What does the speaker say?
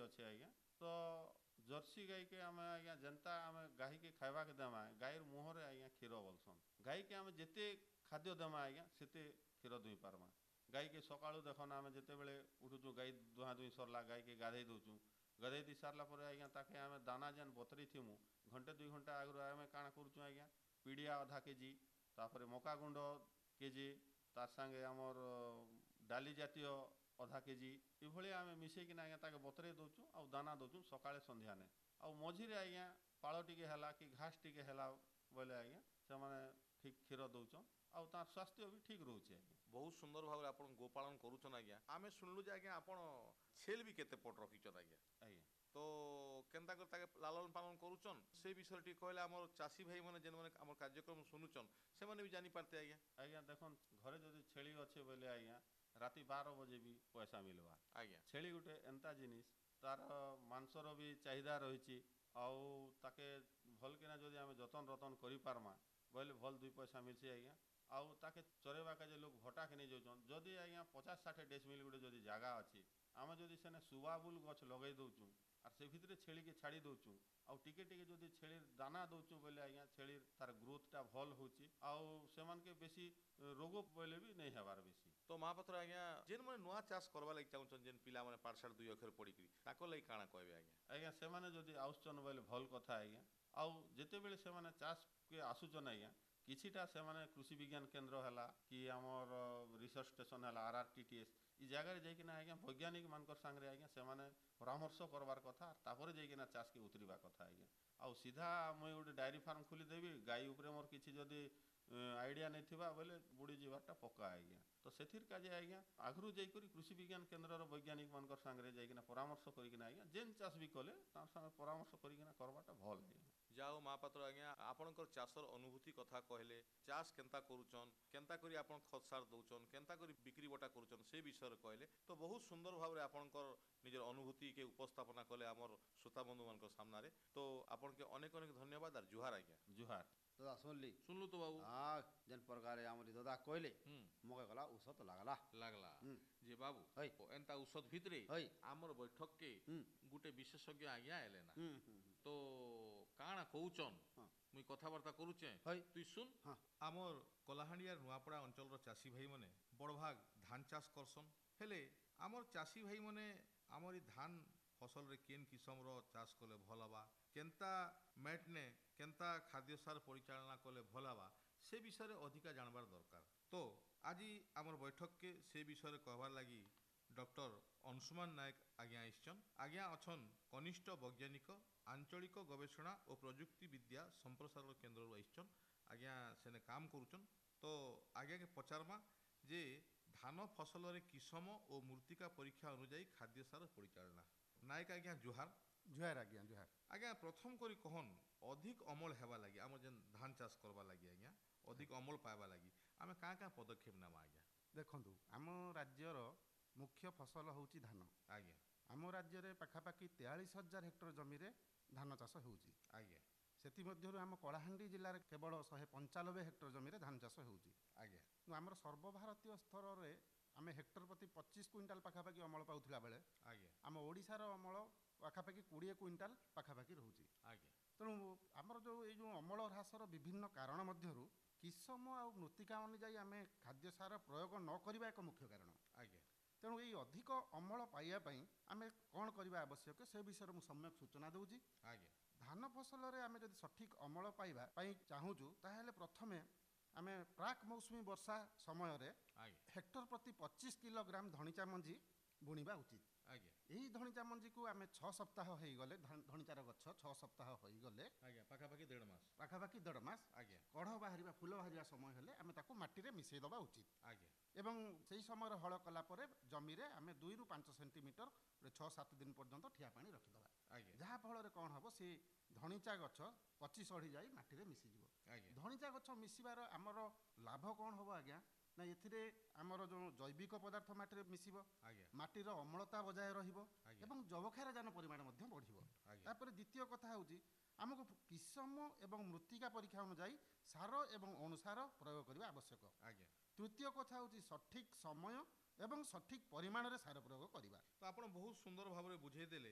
अच्छे आज्ञा तो जर्सी गाई के आम आज्ञा जनता आम गाई के खावा के देमा गाईर मुहर आज्ञा क्षीर बोलसन गाई के आम जिते खाद्य देमा आज्ञा सेते क्षीर दुई पार्मा गाई के सका देखना आम जिते बड़े उठुचु गाई दुहा दुई सरला गाई के गाधे दौचु गाधे दी सारा पर आज्ञा ताके आम दाना जेन बतरी थीमु घंटे 2 घंटा आगु आम काଣା करूँ आज्ञा पिड़िया अधा केजी तापर मका गुंड केजी तार संगे आमर डाली जातीय अधा केजी ये आम मिसेकिना आज्ञा ताके बतरे दौचु आ दाना दौचु सकाळे संध्या ने आ मझिरे आज्ञा पाଳ टिके हैला कि घास टिके हैला बोले आज्ञा से माने ठीक क्षीर दौचन आउ तार स्वास्थ्य भी ठीक रोचे आज्ञा बहुत सुंदर भाव आपन गोपालन करूछन आज्ञा आमे सुनलु जे आज्ञा आपन छेल भी केते पट रखिछन आज्ञा आज्ञा तो केनता कर ताके लालन पालन करूछन से विषय टी कहले हमर चासी भाई माने जेन माने हमर कार्यक्रम सुनुछन से माने भी जानि पारते आज्ञा आज्ञा देखन घरे जदि छेली अच्छे बोले आज्ञा राति 12 बजे भी पैसा मिलवा आज्ञा छेली गुटे एंता जिनिस तार मांसर भी चाहिदा रही आउ ताके भल किना जदि आम जतन रतन करि पारमा बोले भल 2 पैसा मिलसी आज्ञा आउ ताके चरेबा के जे लोग भटा के नहीं जाउछन जदि आज्ञा 50-60 डेसिमिल गुटे जदि जागा अछि आम जदि सेने सुबाबुल गछ लगै दउछु आर से भितरे छेली के छाड़ी दउछु आउ टिके टिके जदि छेली दाना दउछु बोले आज्ञा छेली तार ग्रोथटा भल होची आउ सेमान के बेसी रोग बोले भी नहीं हेबार बेसी तो महापात्र आज्ञा जेन माने नुआ चाष करबा लागि चाहुछन जेन पिला माने पाठशाल 2 अक्षर पढ़ी करी ताको लागि काଣା कहबे आज्ञा आज्ञा से माने जदि आउछन बोले भल कथा आज्ञा आउ जेते बेले से माने चाष के आसुछन आज्ञा किछिटा से माने कृषि विज्ञान केंद्र हला कि हमर रिसर्च स्टेशन हला आरआरटीटीएस ई जगह जाइकिना आज्ञा वैज्ञानिक मानकर संगे आज्ञा से माने परामर्श करबार कथा तापर जाइकिना चाष के उतरिबा कथा आज्ञा आउ सीधा मुई गोटे डायरी फार्म खोली देबी गाई उपरे मोर किछि जदि आइडिया नहीं थिबा बोले बुड़ी जीवारटा पक्का आज्ञा तो सेथिर काजे आज्ञा आगरू जाइकरी कृषि विज्ञान केंद्र रो वैज्ञानिक मानकर संगे जाइकिना परामर्श करिकिना आज्ञा जेन चाष भी कले तार संगे परामर्श करिकिना करबाटा भल आज्ञा जाओ महापात्र आज्ञा आपनकर चाषर अनुभूति कथा कहले चाष केनता करूछन केनता करी आपन खत सार दउछन केनता करी बिक्री बटा करूछन से विषय कहले तो बहुत सुंदर भाव रे आपनकर निजर अनुभूति के उपस्थापना कले हमर श्रोता बंधु मानकर सामने तो आपन के अनेक अनेक धन्यवाद और जुहार आज्ञा जुहार दादा सुनली सुनलु तो बाबू जेन प्रकार आमरी दादा कहले मके गला औषध लागला लागला जे बाबू है एंता औषध भितरे है हमर बैठक के गुटे विशेषज्ञ आज्ञा आले ना तो काଣା कहउचन मुई कथाबार्ता करूचे तुई सुन हमर कलाहांडिया नुआपड़ा अंचल रो चासी भाई माने बड़ भाग धान चाष करसन हेले हमर चासी भाई माने हमर धान फसल रे केन किस्म रो चाष कले भल हवा केनता मैट ने केनता खाद्य सार परिचालना कले भल हवा से विषय रे अधिका जानबार दरकार तो आज आमर बैठक के से विषय कहबार लगी डॉक्टर अंशुमान नायक आज्ञा आइछन आज्ञा अछन कनिष्ठ वैज्ञानिक आंचलिक गवेषणा और प्रजुक्ति विद्या संप्रसारण केंद्र आइछन आज्ञा सेने काम करूछन तो आज्ञा के पचारमा जे धान फसल रे किस्म और मूर्तिका परीक्षा अनुଯାयी खाद्य सार परिचालना नायक आज्ञा जुहार जुहार आज्ञा जुहार आज्ञा प्रथम करी कहन अधिक अमल हेबा लगी आम जेन धान चाष करबा लगी आज्ञा अधिक अमल पाइबा लगी आमे का पदक्षेप नेमा आज्ञा देखंतु आम राज्यर मुख्य फसल होउची धान आज्ञा आम राज्य रे पाखापाखि 43,000 हेक्टर जमी रे धान चाष होउची आज्ञा सेति मध्यरु आम कलाहांडी जिल्ला रे केवल 195 हेक्टर जमी रे धान चाष होउची आज्ञा आमर सर्वभारतीय स्तर रे आम हेक्टर प्रति 25 क्विंटाल पाखापाखि अमल पाउथिला बेले आज्ञा आम ओडिसा रो अमल पाखापाखि 20 क्विंटाल पाखापाखि रहउची आज्ञा तेणु आमर जो ये जो अमल ह्रासर विभिन्न कारण मध्यरु किस्म आ मृत्तिका अनुଯାयी आम खाद्य सार प्रयोग न करबा एक मुख्य कारण आज्ञा तेणु ये अधिक अमल पाइबा आम कौन करबा आवश्यक से विषय में सम्यक सूचना दूची आज्ञा धान फसल रे आम जदि सठिक अमल पाइबा चाहूँ ताहले प्रथमे आम प्राक मौसुमी वर्षा समय रे हेक्टर प्रति 25 किलोग्राम धनिचा मंजी बुणीबा उचित आज्ञा यही धनिचा मंजी को आम 6 सप्ताह हो गले धनिचार गछ 6 सप्ताह हो गले आज्ञा पाखापाखि 1.5 मास पाखापाखि 1.5 मास आज्ञा कढ़ बाहरिबा फूल बाहरिबा समय हेले आम ताकू माटी रे मिसई दबा उचित आज्ञा एवं सही समय हल कला परे जमी रे आम 2 ରୁ 5 सेंटीमीटर 6-7 दिन पर्यंत ठिया पानी रखिदबा आज्ञा जहा फल कौन हम से धनिचा गछ पची सढ़ी जाई माटी रे मिसी जीवो आज्ञा धनिचा गछ मिसिबार आमर लाभ कौन हम आज्ञा ना एथिरे आमर जो जैविक पदार्थ माटी रे मिसिबो आज्ञा माटीर अम्लता बजाय रहिबो आज्ञा एवं जबक्षारजान परिमाण मध्ये बढ़िबो आज्ञा तापर द्वितीय कथा होउची आमको किस्म एवं मृत्तिका परीक्षा अनुଯାयी सार एवं अनुसार प्रयोग करबा आवश्यक आज्ञा तृतीय कथा होउची सठिक समय एवं सठिक परिमाण रे सार प्रयोग करबा तो आपण बहुत सुंदर भाव में बुझे देले